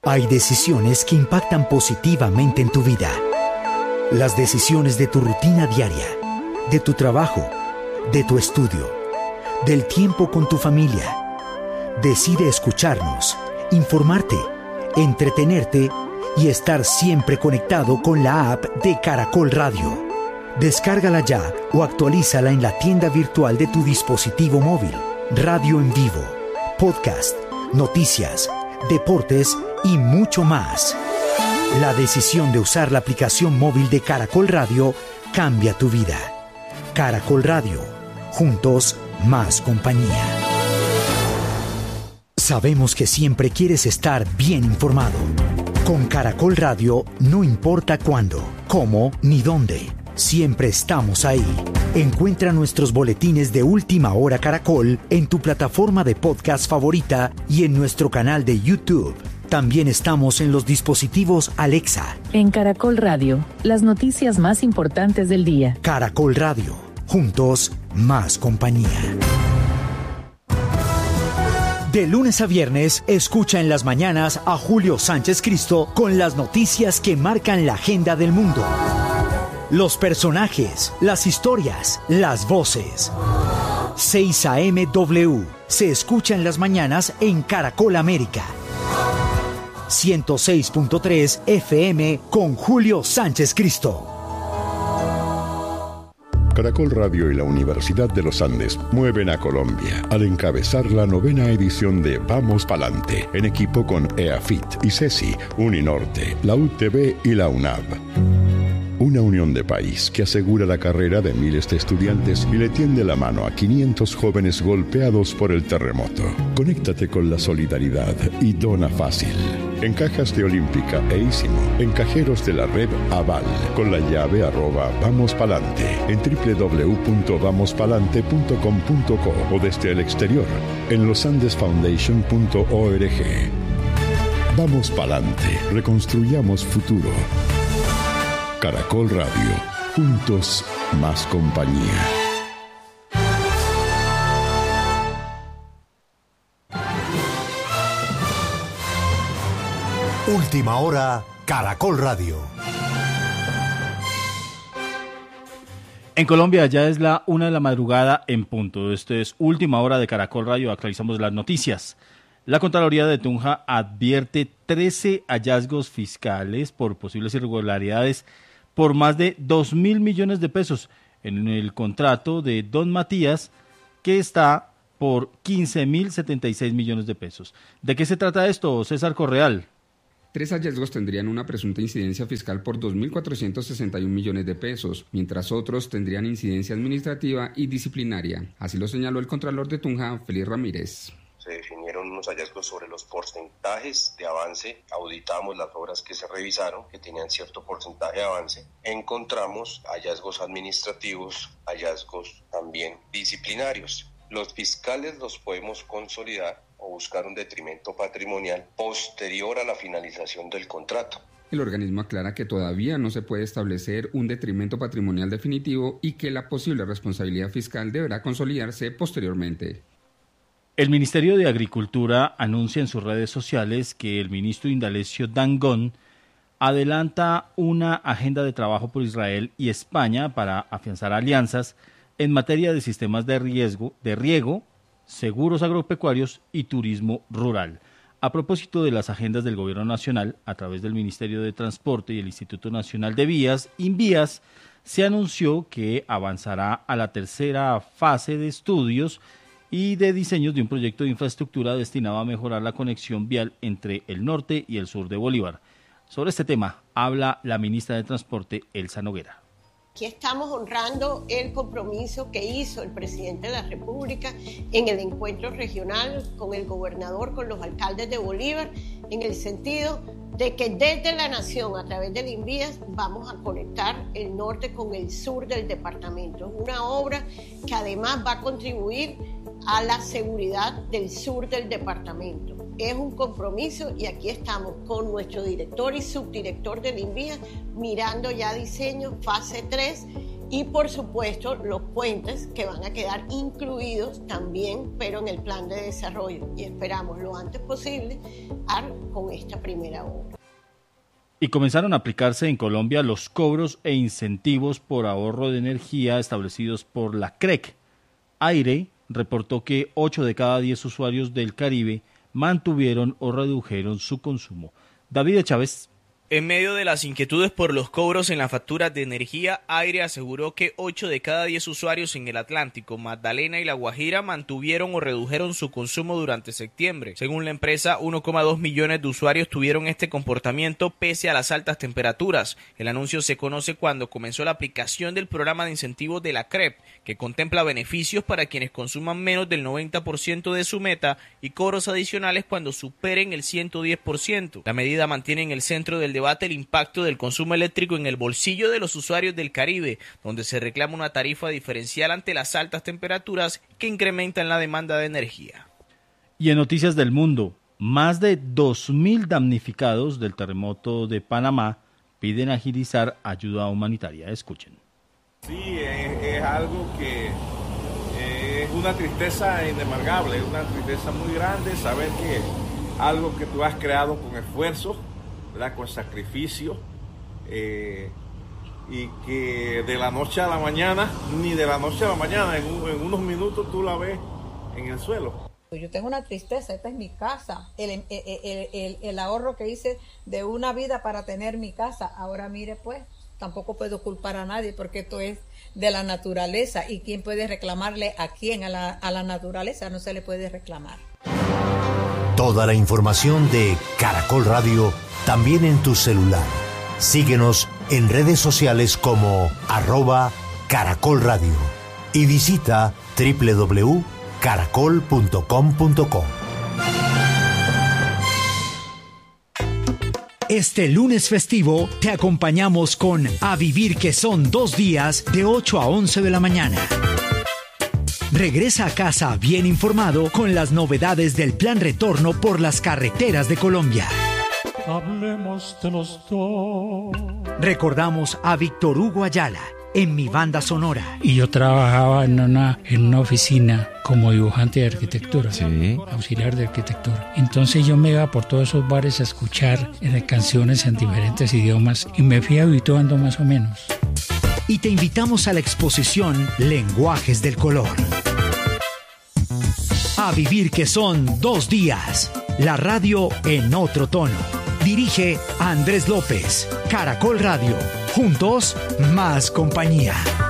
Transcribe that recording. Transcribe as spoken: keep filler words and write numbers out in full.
Hay decisiones que impactan positivamente en tu vida. Las decisiones de tu rutina diaria, de tu trabajo, de tu estudio, del tiempo con tu familia. Decide escucharnos, informarte, entretenerte y estar siempre conectado con la app de Caracol Radio. Descárgala ya o actualízala en la tienda virtual de tu dispositivo móvil. Radio en vivo, podcast, noticias, deportes y mucho más. La decisión de usar la aplicación móvil de Caracol Radio cambia tu vida. Caracol Radio, juntos más compañía. Sabemos que siempre quieres estar bien informado. Con Caracol Radio no importa cuándo, cómo ni dónde. Siempre estamos ahí. Encuentra nuestros boletines de Última Hora Caracol en tu plataforma de podcast favorita y en nuestro canal de YouTube. También estamos en los dispositivos Alexa. En Caracol Radio, las noticias más importantes del día. Caracol Radio, juntos más compañía. De lunes a viernes, escucha en las mañanas a Julio Sánchez Cristo con las noticias que marcan la agenda del mundo. Los personajes, las historias, las voces. seis A M W se escucha en las mañanas en Caracol América. ciento seis punto tres F M con Julio Sánchez Cristo. Caracol Radio y la Universidad de los Andes mueven a Colombia al encabezar la novena edición de Vamos Palante, en equipo con EAFIT, ICESI, Uninorte, la U T B y la UNAV. Una unión de país que asegura la carrera de miles de estudiantes y le tiende la mano a quinientos jóvenes golpeados por el terremoto. Conéctate con la solidaridad y dona fácil. En cajas de Olímpica e Ísimo, en cajeros de la red Aval, con la llave arroba Vamos Palante, en doble u doble u doble u punto vamos palante punto com punto co o desde el exterior, en losandesfoundation punto org. Vamos Palante, reconstruyamos futuro. Caracol Radio, juntos más compañía. Última hora, Caracol Radio. En Colombia ya es la una de la madrugada en punto. Esto es Última Hora de Caracol Radio. Actualizamos las noticias. La Contraloría de Tunja advierte trece hallazgos fiscales por posibles irregularidades por más de dos mil millones de pesos en el contrato de Don Matías, que está por quince mil setenta y seis millones de pesos. ¿De qué se trata esto, César Correal? Tres hallazgos tendrían una presunta incidencia fiscal por dos mil cuatrocientos sesenta y un millones de pesos, mientras otros tendrían incidencia administrativa y disciplinaria. Así lo señaló el Contralor de Tunja, Félix Ramírez. Se definieron unos hallazgos sobre los porcentajes de avance. Auditamos las obras que se revisaron, que tenían cierto porcentaje de avance. Encontramos hallazgos administrativos, hallazgos también disciplinarios. Los fiscales los podemos consolidar o buscar un detrimento patrimonial posterior a la finalización del contrato. El organismo aclara que todavía no se puede establecer un detrimento patrimonial definitivo y que la posible responsabilidad fiscal deberá consolidarse posteriormente. El Ministerio de Agricultura anuncia en sus redes sociales que el ministro Indalecio Dangond adelanta una agenda de trabajo por Israel y España para afianzar alianzas en materia de sistemas de riesgo, de riego, seguros agropecuarios y turismo rural. A propósito de las agendas del Gobierno Nacional, a través del Ministerio de Transporte y el Instituto Nacional de Vías, INVÍAS, se anunció que avanzará a la tercera fase de estudios y de diseños de un proyecto de infraestructura destinado a mejorar la conexión vial entre el norte y el sur de Bolívar. Sobre este tema habla la ministra de Transporte, Elsa Noguera. Aquí estamos honrando el compromiso que hizo el presidente de la República en el encuentro regional con el gobernador, con los alcaldes de Bolívar, en el sentido de que desde la nación, a través del INVÍAS, vamos a conectar el norte con el sur del departamento. Es una obra que además va a contribuir a la seguridad del sur del departamento. Es un compromiso y aquí estamos con nuestro director y subdirector del INVÍAS mirando ya diseño, fase tres, y por supuesto los puentes que van a quedar incluidos también, pero en el plan de desarrollo, y esperamos lo antes posible con esta primera obra. Y comenzaron a aplicarse en Colombia los cobros e incentivos por ahorro de energía establecidos por la C R E C. Aire reportó que ocho de cada diez usuarios del Caribe mantuvieron o redujeron su consumo. David Chávez. En medio de las inquietudes por los cobros en las facturas de energía, Aire aseguró que ocho de cada diez usuarios en el Atlántico, Magdalena y La Guajira mantuvieron o redujeron su consumo durante septiembre. Según la empresa, uno coma dos millones de usuarios tuvieron este comportamiento pese a las altas temperaturas. El anuncio se conoce cuando comenzó la aplicación del programa de incentivos de la C R E P, que contempla beneficios para quienes consuman menos del noventa por ciento de su meta y cobros adicionales cuando superen el ciento diez por ciento. La medida mantiene en el centro del debate el impacto del consumo eléctrico en el bolsillo de los usuarios del Caribe, donde se reclama una tarifa diferencial ante las altas temperaturas que incrementan la demanda de energía. Y en noticias del mundo, más de dos mil damnificados del terremoto de Panamá piden agilizar ayuda humanitaria. Escuchen. Sí, es, es algo que eh, es una tristeza inembargable, es una tristeza muy grande saber que algo que tú has creado con esfuerzo, ¿verdad?, con sacrificio, eh, y que de la noche a la mañana, ni de la noche a la mañana, en, un, en unos minutos tú la ves en el suelo. Yo tengo una tristeza, esta es mi casa, el, el, el, el, el ahorro que hice de una vida para tener mi casa, ahora mire pues, tampoco puedo culpar a nadie porque esto es de la naturaleza y quién puede reclamarle a quién, a la, a la naturaleza no se le puede reclamar. Toda la información de Caracol Radio también en tu celular. Síguenos en redes sociales como arroba Caracol Radio y visita doble u doble u doble u punto caracol punto com punto co. Este lunes festivo te acompañamos con A Vivir que son dos días de ocho a once de la mañana. Regresa a casa bien informado con las novedades del Plan Retorno por las carreteras de Colombia. Hablemos de los dos. Recordamos a Víctor Hugo Ayala en Mi Banda Sonora. Y yo trabajaba en una, en una oficina como dibujante de arquitectura, sí, auxiliar de arquitectura. Entonces yo me iba por todos esos bares a escuchar eh, canciones en diferentes idiomas y me fui habituando más o menos. Y te invitamos a la exposición Lenguajes del Color. A Vivir que son dos días. La radio en otro tono. Dirige Andrés López. Caracol Radio. Juntos, más compañía.